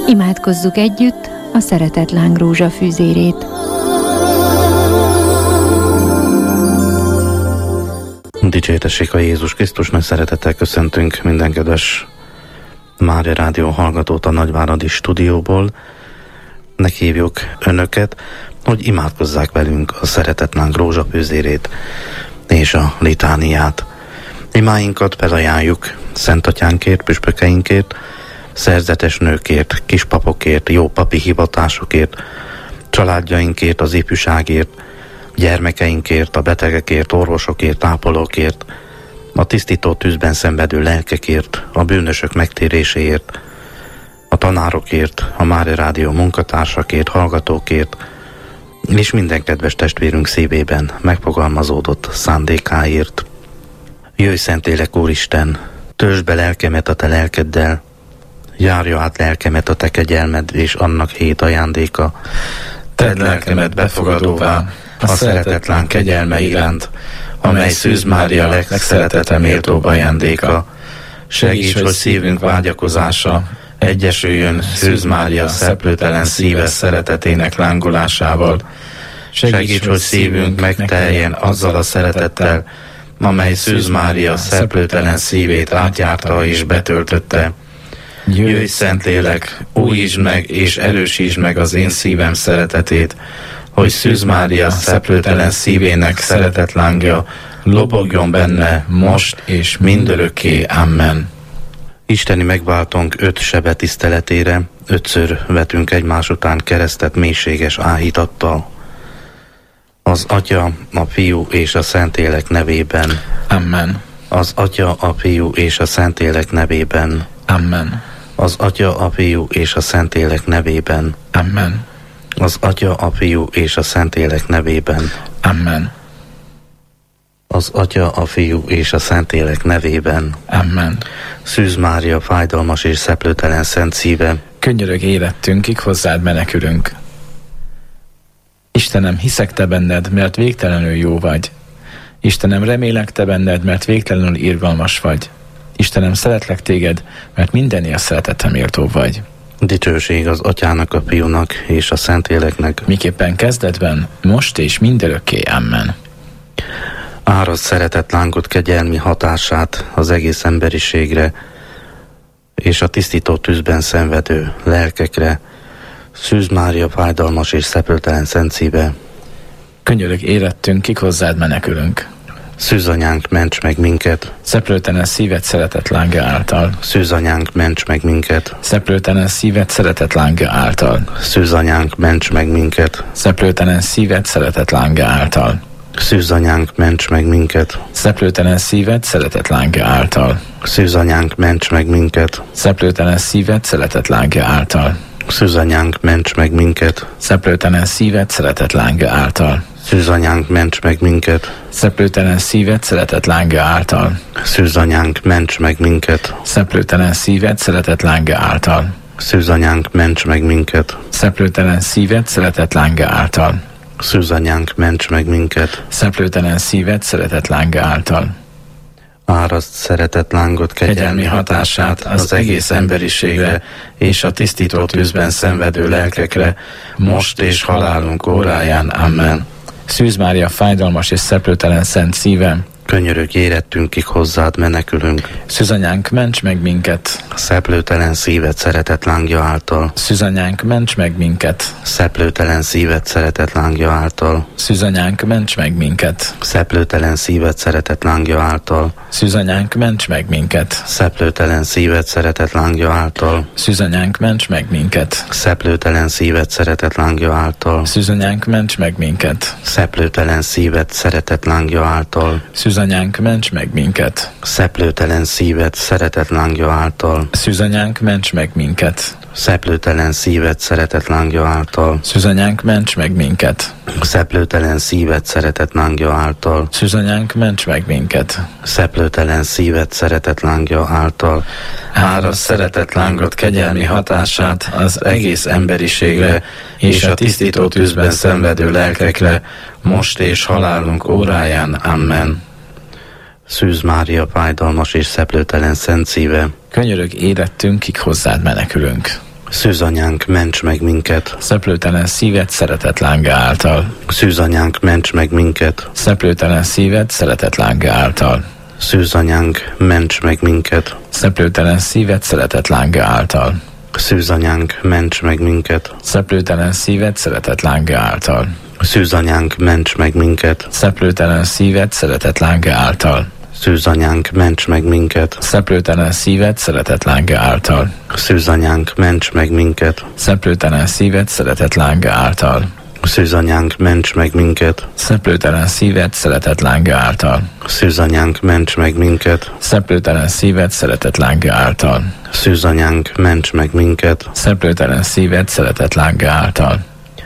Imádkozzuk együtt a szeretet lángrózsa fűzérét. Dicsértessék a Jézus Krisztusnak, szeretettel köszöntünk minden kedves Mária Rádió hallgatót a Nagyváradi stúdióból. Meghívjuk önöket, hogy imádkozzák velünk a szeretet lángrózsa fűzérét és a litániát. Imáinkat felajánljuk Szent Atyánkért, püspökeinkért, szerzetes nőkért, kispapokért, jó papi hivatásokért, családjainkért, az ifjúságért, gyermekeinkért, a betegekért, orvosokért, ápolókért, a tisztító tűzben szenvedő lelkekért, a bűnösök megtéréséért, a tanárokért, a Mária Rádió munkatársakért, hallgatókért, és minden kedves testvérünk szívében megfogalmazódott szándékáért. Jöjj, Szentlélek Úristen, töltsd be lelkemet a te lelkeddel, járja át lelkemet a te kegyelmed és annak hét ajándéka. Tedd lelkemet befogadóvá a szeretetlán kegyelme iránt, amely Szűz Mária legszeretetre méltóbb ajándéka. Segíts, hogy szívünk vágyakozása egyesüljön Szűz Mária szeplőtelen szíves szeretetének lángolásával. Segíts, hogy szívünk megteljen azzal a szeretettel, amely Szűz Mária szeplőtelen szívét átjárta és betöltötte. Jöjj, Szentlélek, újítsd meg és erősítsd meg az én szívem szeretetét, hogy Szűz Mária szeplőtelen szívének szeretetlángja lobogjon benne most és mindörökké. Amen. Isteni megváltónk 5 sebe tiszteletére 5-ször vetünk egymás után keresztet mélységes áhítattal. Az Atya, a Fiú és a Szentlélek nevében. Amen. Az Atya, a Fiú és a Szentlélek nevében. Amen. Az Atya, a Fiú és a Szentlélek nevében. Amen. Az Atya, a Fiú és a Szentlélek nevében. Amen. Az Atya, a Fiú és a Szentlélek nevében. Amen. Szűz Mária, fájdalmas és szeplőtelen szent szíve, Könyörög életünkig, hozzád menekülünk. Istenem, hiszek te benned, mert végtelenül jó vagy. Istenem, remélek te benned, mert végtelenül irgalmas vagy. Istenem, szeretlek téged, mert mindennél szeretetre méltó vagy. dicsőség az Atyának, a Fiúnak és a Szentléleknek. Miképpen kezdetben, most és mindörökké. Amen. Árasd szeretett lángot kegyelmi hatását az egész emberiségre és a tisztító tűzben szenvedő lelkekre. Szűz Mária, fájdalmas és szeplőtelen szent szíve, Könyörög életünkig, hozzád menekülünk. Szűz Anyánk, ments meg minket! Szeplőtelen szíved szeretet lángja által. Szűz Anyánk, ments meg minket! Szeplőtelen szíved szeretet lángja által. Szűz Anyánk, ments meg minket! Szeplőtelen szíved szeretet lángja által. Szűz Anyánk, ments meg minket! Szeplőtelen szíved szeretet lángja által. Szűz Anyánk, ments meg minket! Szeplőtelen szíved szeretet lángja által. Szűz Anyánk, ments meg minket! Szeplőtelen szíved szeretet lángja által. Szűz Anyánk, ments meg minket! Szeplőtelen szíved szeretet lángja által. Szűz Anyánk, ments meg minket! Szeplőtelen szíved szeretet lángja által. Szűz Anyánk, ments meg minket! Szeplőtelen szíved szeretet lángja által. Szűz Anyánk, ments meg minket! Szeplőtelen szíved szeretet lángja által. Árasd szeretett lángot Kegyelmi hatását az egész emberiségre és a tisztító tűzben szenvedő lelkekre, most és halálunk óráján. Amen. Szűz Mária, fájdalmas és szeplőtelen szent szíve, Könyörög érettünkig, hozzád menekülünk. Szűzanyánk, ments meg minket. Szeplőtelen szíved szeretett lángja által. Szűzanyánk, ments meg minket. Szeplőtelen szíved szeretett lángja által. Szűzanyánk, ments meg minket. Szeplőtelen szíved szeretett lángja által. Szűzanyánk, ments meg minket. Szeplőtelen szíved szeretett lángja által. Szűzanyánk, ments meg minket. Szeplőtelen szíved szeretett lángja által. Szűzanyánk, ments meg minket. Szeplőtelen szíved szeretett lángja által. Szűzanyánk, ments meg minket. Szeplőtelen szíved szeretett lángja által. Szűzanyánk, ments meg minket. Szeplőtelen szíved szeretett lángja által. Szűzanyánk, ments meg minket. Szeplőtelen szíved szeretett lángja által. Szűzanyánk, ments meg minket. Szeplőtelen szíved szeretett lángja által. Árasd szeretett lángot kegyelmi hatását az egész emberiségre és a tisztító tűzben szenvedő lelkekre, most és halálunk óráján. Amen. Szűz Mária, fájdalmas és szeplőtelen szent szíve, Könyörög érettünkig, hozzád menekülünk. Szűzanyánk, ments meg minket. Szeplőtelen szíved szeretet lánga által. Szűzanyánk, ments meg minket. Szeplőtelen szíved szeretet lánga által. Szűzanyánk, ments meg minket. Szeplőtelen szíved szeretet lánga által. Szűzanyánk, ments meg minket. Szeplőtelen szíved szeretet lánga által. Szűzanyánk, ments meg minket. Szeplőtelen szíved szeretet lánga által. Szűzanyánk, ments meg minket. Szeplőtelen szíved szeretet lánga által. Szűzanyánk, ments meg minket. Szeplőtelen szíved szeretet lánga által. Szűzanyánk, ments meg minket. Szeplőtelen szíved szeretet lánga által. Szűzanyánk, ments meg minket. Szeplőtelen szíved szeretet lánga által. Szűzanyánk, ments meg minket. Szeplőtelen szíved szeretet lánga által.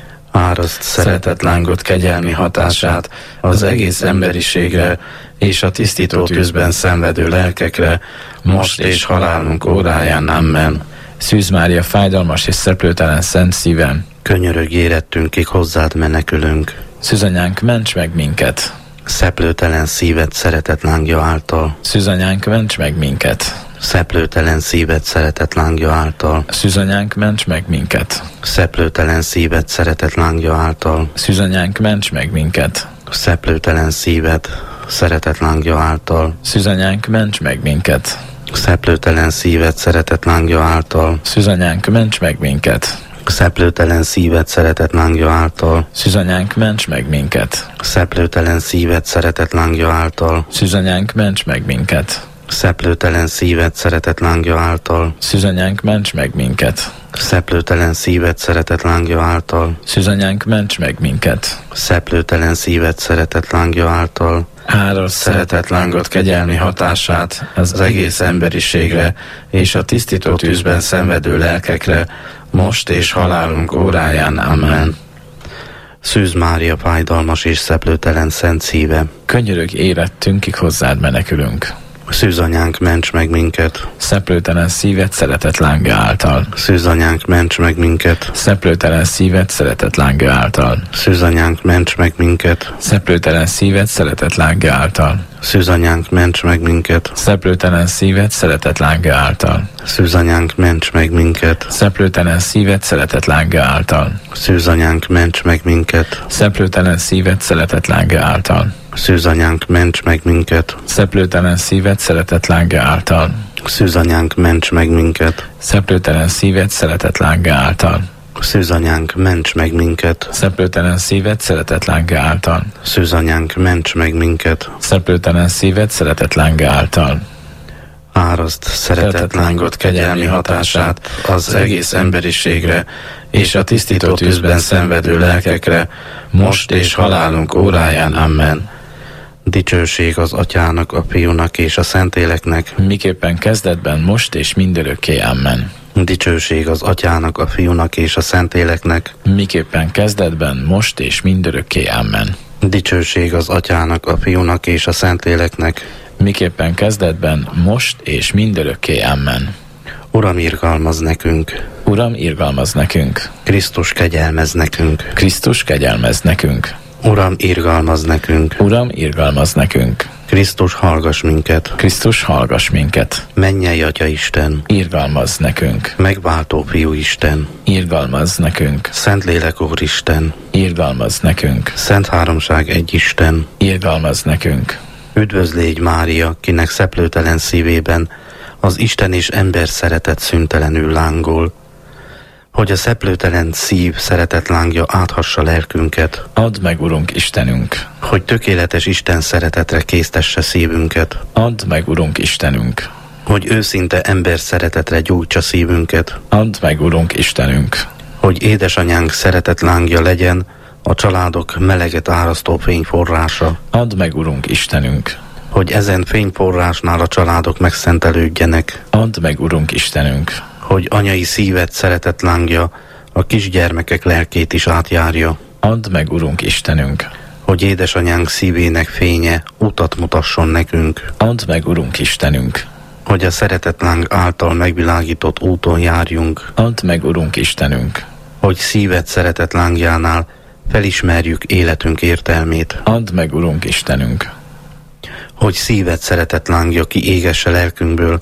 Áraszt Szeretet lángot kegyelmi hatását az egész emberiségre és a tisztító tűzben szenvedő lelkekre, most és halálunk óráján. Amen. Szűz Mária, fájdalmas és szeplőtelen szent szívem, könyörögj érettünkig, hozzád menekülünk. Szűzanyánk, ments meg minket. Szeplőtelen szíved szeretet lángja által. Szűzanyánk, ments meg minket. Szeplőtelen szíved szeretet lángja által. Szűzanyánk, ments meg minket. Szeplőtelen szíved szeretet lángja által. Szűzanyánk, ments meg minket. Szeplőtelen szíved szeretet lángja által. Szűzanyánk, ments meg minket. Szeplőtelen szíved szeretet lángja által. Szűzanyánk, ments meg minket. Szeplőtelen szíved szeretet lángja által. Szűzanyánk, ments meg minket. Szeplőtelen szíved szeretet lángja által. Szűzanyánk, ments meg minket. Szeplőtelen szíved szeretet lángja által. Szűzanyánk, ments meg minket. Szeplőtelen szíved szeretet lángja által. Szűzanyánk, ments meg minket. Szeplőtelen szíved szeretet lángja által. Árasz szeretet lángot kegyelmi hatását az egész emberiségre és a tisztító tűzben szenvedő lelkekre, most és halálunk óráján. Amen. Szűz Mária, fájdalmas és szeplőtelen szent szíve, könyörögj érettünkig, hozzád menekülünk. Szűzanyánk, ments meg minket. Szeplőtelen szíved szeretet lánga által. Szűzanyánk, ments meg minket. Szeplőtelen szíved szeretet lánga által. Szűzanyánk, ments meg minket. Szeplőtelen szíved szeretet lánga által. Szűzanyánk, ments meg minket. Szeplőtelen szíved szeretet lánga által. Szűzanyánk, ments meg minket. Szeplőtelen szíved szeretet lánga által. Szűzanyánk, ments meg minket. Szeplőtelen szíved szeretet lánga által. Szűzanyánk, ments meg minket. Szeplőtelen szíved szeretet lánga által. Szűzanyánk, ments meg minket. Szeplőtelen szíved szeretet lánga által. Szűzanyánk, ments meg minket. Szeplőtelen szíved szeretet lánga által. Szűzanyánk, ments meg minket. Szeplőtelen szíved szeretet lánga által. Áraszt szeretet lángot kegyelmi hatását az egész emberiségre és a tisztító tűzben szenvedő lelkekre, most és halálunk óráján. Amen. Dicsőség az Atyának, a Fiúnak és a Szentléleknek, miképpen kezdetben, most és mindörökké. Amen. Dicsőség az Atyának, a Fiúnak és a Szentléleknek, miképpen kezdetben, most és mindörökké. Amen. Dicsőség az Atyának, a Fiúnak és a Szentléleknek, miképpen kezdetben, most és mindörökké. Amen. Uram, irgalmaz nekünk! Uram, irgalmaz nekünk! Krisztus, kegyelmez nekünk! Krisztus, kegyelmez nekünk! Uram, irgalmaz nekünk! Uram, irgalmaz nekünk! Krisztus, hallgass minket! Krisztus, hallgass minket! Mennyei Atya Isten! Irgalmaz nekünk! Megváltó Fiú Isten! Irgalmaz nekünk! Szentlélek Úr Isten! Irgalmaz nekünk! Szent Háromság egy Isten! Irgalmaz nekünk! Üdvözlégy Mária, kinek szeplőtelen szívében az Isten és ember szeretet szüntelenül lángol, hogy a szeplőtelen szív szeretet lángja áthassa lelkünket. Add meg, Urunk Istenünk! Hogy tökéletes Isten szeretetre késztesse szívünket. Add meg, Urunk Istenünk! Hogy őszinte ember szeretetre gyújtsa szívünket. Add meg, Urunk Istenünk! Hogy édesanyánk szeretet lángja legyen a családok meleget árasztó fényforrása. Add meg, Urunk Istenünk! Hogy ezen fényforrásnál a családok megszentelődjenek. Add meg, Urunk Istenünk! Hogy anyai szíved szeretet lángja a kisgyermekek lelkét is átjárja. Add meg, Urunk Istenünk! Hogy édesanyánk szívének fénye utat mutasson nekünk. Add meg, Urunk Istenünk! Hogy a szeretetláng által megvilágított úton járjunk. Add meg, Urunk Istenünk! Hogy szíved szeretetlángjánál felismerjük életünk értelmét. Add meg, Urunk Istenünk! Hogy szíved szeretetlángja kiégesse lelkünkből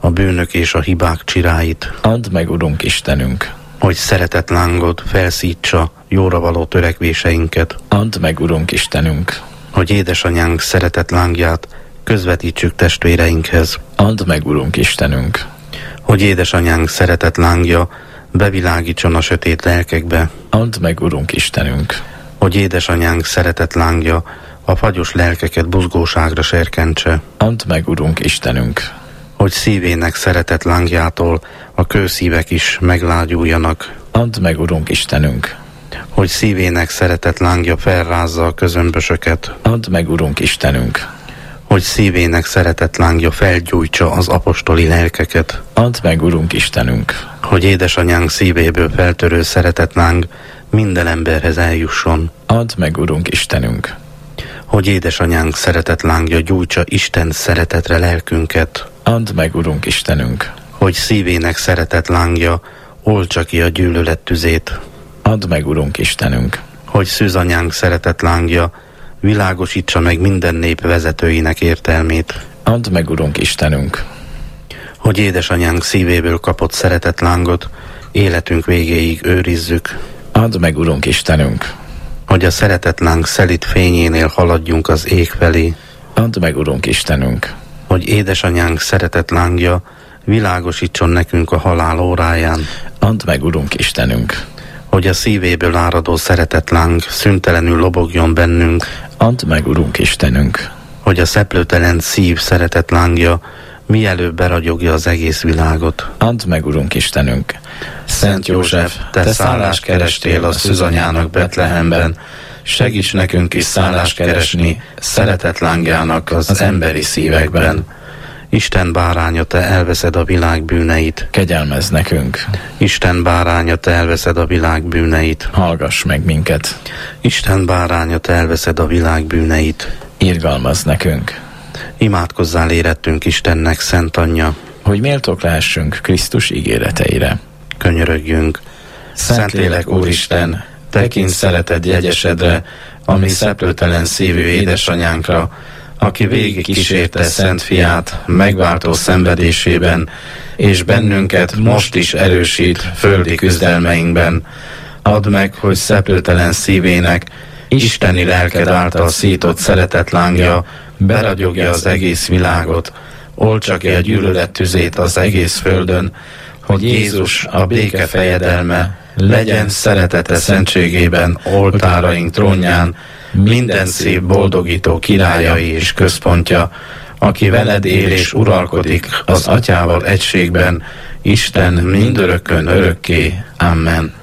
a bűnök és a hibák csiráit. Add meg, Urunk Istenünk! Hogy szeretet lángod felszítsa jóra való törekvéseinket. Add meg, Urunk Istenünk! Hogy édesanyánk szeretet lángját közvetítsük testvéreinkhez. Add meg, Urunk Istenünk! Hogy édesanyánk szeretet lángja bevilágítson a sötét lelkekbe. Add meg, Urunk Istenünk! Hogy édesanyánk szeretet lángja a fagyos lelkeket buzgóságra serkentse. Add meg, Urunk Istenünk! Hogy szívének szeretet lángjától a kőszívek is meglágyuljanak. Add meg, Urunk Istenünk! Hogy szívének szeretet lángja felrázza a közömbösöket. Add meg, Urunk Istenünk! Hogy szívének szeretet lángja felgyújtsa az apostoli lelkeket. Add meg, Urunk Istenünk! Hogy édesanyánk szívéből feltörő szeretetláng minden emberhez eljusson. Add meg, Urunk Istenünk! Hogy édesanyánk szeretetlángja gyújtsa Isten szeretetre lelkünket. Add meg, Urunk Istenünk! Hogy szívének szeretetlángja oltsa ki a gyűlölet tüzét. Add meg, Urunk Istenünk! Hogy szűzanyánk szeretetlángja világosítsa meg minden nép vezetőinek értelmét. Add meg, Urunk Istenünk! Hogy édesanyánk szívéből kapott szeretetlángot életünk végéig őrizzük. Add meg, Urunk Istenünk! Hogy a szeretetláng szelíd fényénél haladjunk az ég felé. Add meg, Urunk Istenünk! Hogy édesanyánk szeretetlángja világosítson nekünk a halál óráján. Add meg, Urunk Istenünk! Hogy a szívéből áradó szeretetláng szüntelenül lobogjon bennünk. Add meg, Urunk Istenünk! Hogy a szeplőtelen szív szeretetlángja mielőbb beragyogja az egész világot. Add meg, Urunk Istenünk! Szent József, te szállást kerestél a szűzanyának Betlehemben, segíts nekünk is szállást keresni szeretetlángjának az emberi szívekben. Isten báránya, te elveszed a világ bűneit. Kegyelmezz nekünk! Isten báránya, te elveszed a világ bűneit. Hallgass meg minket! Isten báránya, te elveszed a világ bűneit. Irgalmazz nekünk! Imádkozzál érettünk Istennek, Szent Anyja, hogy méltók lehessünk Krisztus ígéreteire. Könyörögjünk. Szentlélek Úristen, tekints szereted jegyesedre, ami szeplőtelen szívű édesanyánkra, aki végig kísérte Szent Fiát megváltó szenvedésében, és bennünket most is erősít földi küzdelmeinkben. Add meg, hogy szeplőtelen szívének isteni lelked által szított szeretetlángja beragyogja az egész világot, oltsa ki a gyűlölet tüzét az egész földön, hogy Jézus, a béke fejedelme, legyen szeretete szentségében oltáraink trónján, minden szív boldogító királyai és központja, aki veled él és uralkodik az Atyával egységben, Isten mindörökkön örökké. Amen.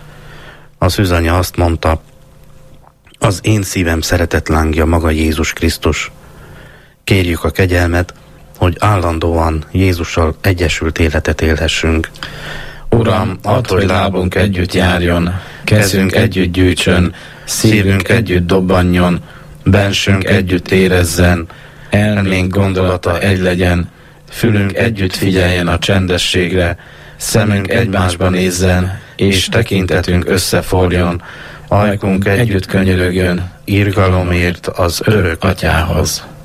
A szűzanya azt mondta, az én szívem szeretetlángja maga Jézus Krisztus. Kérjük a kegyelmet, hogy állandóan Jézussal egyesült életet élhessünk. Uram, add, hogy lábunk együtt járjon, kezünk együtt gyűjtsön, szívünk együtt dobbanjon, bensünk együtt érezzen, elménk gondolata egy legyen, fülünk együtt figyeljen a csendességre, szemünk egymásba nézzen, és tekintetünk összeforjon, ajkunk együtt könyörögjön, irgalomért az örök Atyához.